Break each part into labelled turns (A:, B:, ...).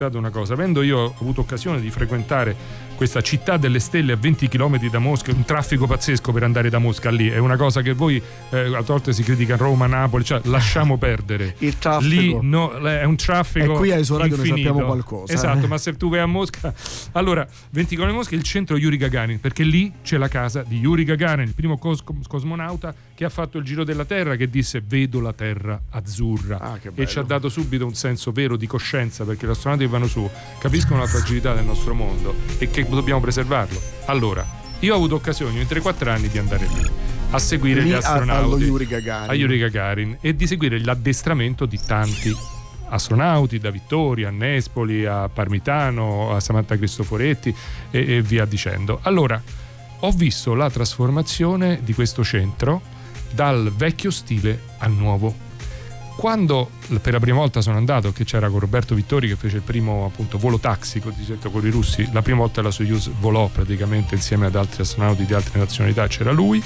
A: una cosa, avendo io avuto occasione di frequentare questa città delle stelle a 20 km da Mosca, un traffico pazzesco per andare da Mosca lì, è una cosa che voi a volte si critica Roma, Napoli, cioè lasciamo perdere
B: il traffico
A: lì, no, è un traffico
B: e qui a Isoradio ne
A: infinito.
B: sappiamo qualcosa,
A: esatto, ma se tu vai a Mosca, allora 20 km da Mosca è il centro Yuri Gagarin, perché lì c'è la casa di Yuri Gagarin, il primo cosmonauta che ha fatto il giro della Terra, che disse vedo la Terra azzurra, e ci ha dato subito un senso vero di coscienza, perché gli astronauti che vanno su capiscono la fragilità del nostro mondo e che dobbiamo preservarlo. Allora, io ho avuto occasione in 3-4 anni di andare lì a seguire gli astronauti a Yuri Gagarin e di seguire l'addestramento di tanti astronauti, da Vittoria a Nespoli a Parmitano a Samantha Cristoforetti e via dicendo. Allora, ho visto la trasformazione di questo centro dal vecchio stile al nuovo. Quando per la prima volta sono andato, che c'era con Roberto Vittori che fece il primo appunto volo taxi con i russi, la prima volta la Soyuz volò praticamente insieme ad altri astronauti di altre nazionalità, c'era lui,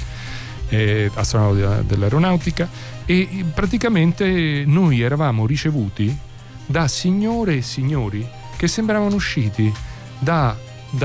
A: astronauti dell'aeronautica, e praticamente noi eravamo ricevuti da signore e signori che sembravano usciti da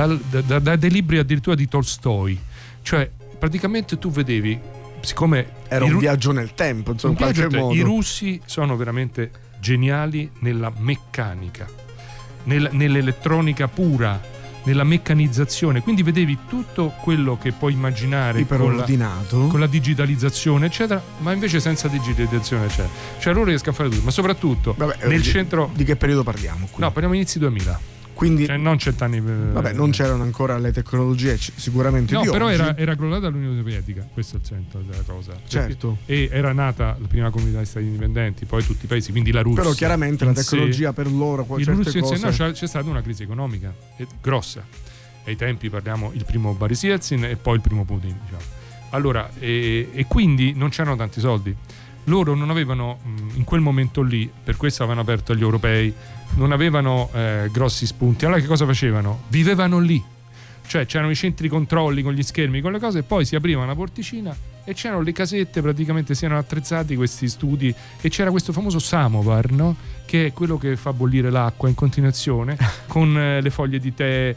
A: dei libri addirittura di Tolstoi, cioè praticamente tu vedevi, siccome
B: era un viaggio nel tempo, insomma, in qualche modo.
A: I russi sono veramente geniali nella meccanica, nell'elettronica pura, nella meccanizzazione, quindi vedevi tutto quello che puoi immaginare con la digitalizzazione eccetera, ma invece senza digitalizzazione cioè loro riescono a fare tutto, ma soprattutto nel centro.
B: Di che periodo parliamo qui?
A: No, parliamo inizi 2000.
B: Quindi
A: cioè non 100 anni.
B: Vabbè, non c'erano ancora le tecnologie sicuramente
A: no,
B: di
A: però
B: oggi.
A: era crollata l'Unione Sovietica, questo è il centro della cosa.
B: Certo.
A: E era nata la prima comunità di stati indipendenti, poi tutti i paesi, quindi la Russia.
B: Però chiaramente la tecnologia per loro, certe cose.
A: No, c'è stata una crisi economica grossa. Ai tempi parliamo il primo Boris Yeltsin e poi il primo Putin, diciamo. Allora, e quindi non c'erano tanti soldi. Loro non avevano in quel momento lì, per questo avevano aperto agli europei, non avevano grossi spunti. Allora che cosa facevano? Vivevano lì, cioè c'erano i centri controlli con gli schermi, con le cose, e poi si apriva una porticina e c'erano le casette, praticamente si erano attrezzati questi studi e c'era questo famoso samovar, no? Che è quello che fa bollire l'acqua in continuazione con le foglie di tè,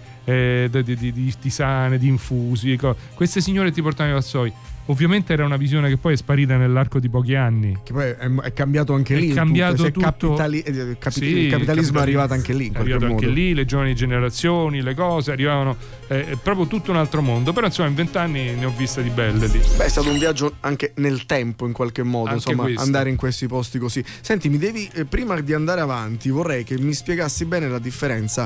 A: di tisane, di infusi. Queste signore ti portavano i vassoi. Ovviamente era una visione che poi è sparita nell'arco di pochi anni.
B: Che poi è cambiato anche lì.
A: È cambiato
B: tutto. Il capitalismo è arrivato anche lì.
A: È arrivato anche lì, le giovani generazioni, le cose arrivavano, proprio tutto un altro mondo. Però insomma in 20 anni ne ho viste di belle lì.
B: Beh, è stato un viaggio anche nel tempo in qualche modo, anche insomma, questo. Andare in questi posti così. Senti, mi devi, prima di andare avanti, vorrei che mi spiegassi bene la differenza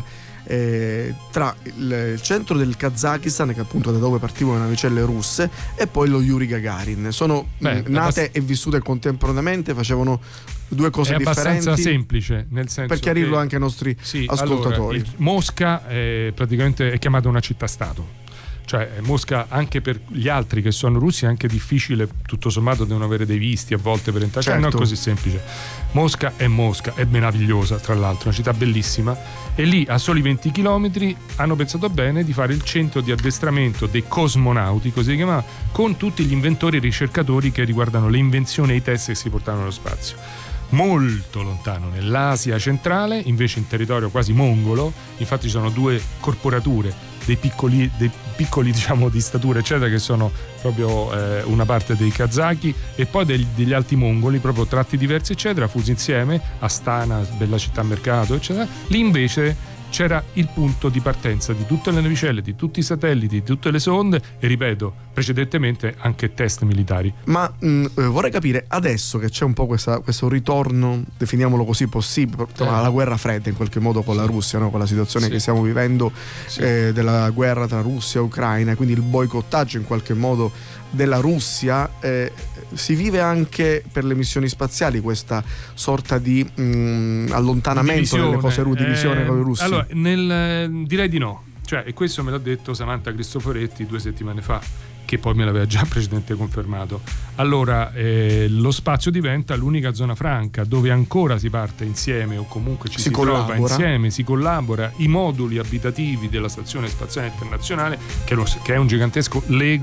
B: tra il centro del Kazakistan, che appunto da dove partivano le navicelle russe, e poi lo Yuri Gagarin. Sono nate e vissute contemporaneamente, facevano due cose differenti. È abbastanza
A: semplice, nel senso,
B: per chiarirlo anche ai nostri ascoltatori.
A: Allora, Mosca praticamente è chiamata una città-stato. Cioè Mosca, anche per gli altri che sono russi, è anche difficile, tutto sommato devono avere dei visti a volte per entrare, certo. Non è così semplice. Mosca, è meravigliosa, tra l'altro, una città bellissima, e lì a soli 20 km hanno pensato bene di fare il centro di addestramento dei cosmonauti, così si chiamava, con tutti gli inventori e ricercatori che riguardano le invenzioni e i test che si portavano nello spazio. Molto lontano nell'Asia centrale, invece in territorio quasi mongolo, infatti ci sono due corporature, dei piccoli diciamo di statura eccetera, che sono proprio una parte dei kazaki e poi degli alti mongoli, proprio tratti diversi eccetera, fusi insieme. Astana, bella città mercato eccetera. Lì invece c'era il punto di partenza di tutte le navicelle, di tutti i satelliti, di tutte le sonde e, ripeto, precedentemente anche test militari.
B: Ma vorrei capire, adesso che c'è un po' questo ritorno, definiamolo così, possibile alla guerra fredda in qualche modo con la Russia, no? Con la situazione che stiamo vivendo, della guerra tra Russia e Ucraina, quindi il boicottaggio in qualche modo della Russia, si vive anche per le missioni spaziali questa sorta di allontanamento delle cose, divisione con i russi?
A: Allora, direi di no, cioè, e questo me l'ha detto Samantha Cristoforetti 2 settimane fa, che poi me l'aveva già precedentemente confermato. Allora, lo spazio diventa l'unica zona franca dove ancora si parte insieme, o comunque si trova insieme, si collabora. I moduli abitativi della Stazione Spaziale Internazionale, che è un gigantesco Lego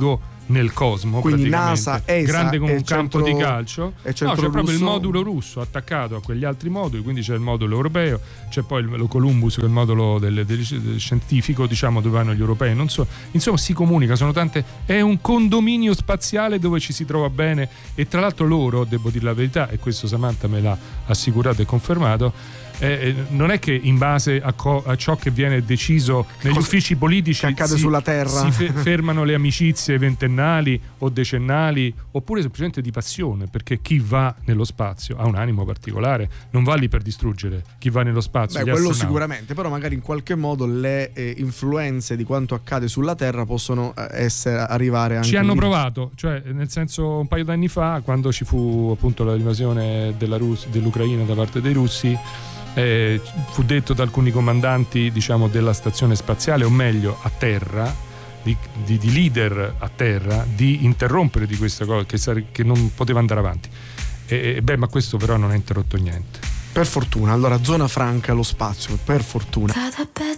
A: nel cosmo,
B: quindi NASA, ESA,
A: grande come un campo di calcio.
B: No, c'è
A: proprio il modulo russo attaccato a quegli altri moduli, quindi c'è il modulo europeo, c'è poi lo Columbus che è il modulo del scientifico, diciamo, dove vanno gli europei, non so, insomma si comunica, sono tante, è un condominio spaziale dove ci si trova bene, e tra l'altro loro, devo dire la verità, e questo Samantha me l'ha assicurato e confermato, non è che in base a ciò che viene deciso negli uffici politici
B: che accade sulla Terra
A: si fermano le amicizie ventennali o decennali, oppure semplicemente di passione, perché chi va nello spazio ha un animo particolare, non va lì per distruggere chi va nello spazio.
B: Quello sicuramente, però magari in qualche modo le influenze di quanto accade sulla Terra possono arrivare anche
A: ci hanno
B: lì.
A: Provato, cioè nel senso, un paio d'anni fa, quando ci fu appunto l'invasione dell'Ucraina da parte dei russi, fu detto da alcuni comandanti, diciamo, della stazione spaziale, o meglio a terra, di leader a terra, di interrompere di questa cosa, che non poteva andare avanti. Ma questo però non ha interrotto niente.
B: Per fortuna. Allora, zona franca, lo spazio, per fortuna.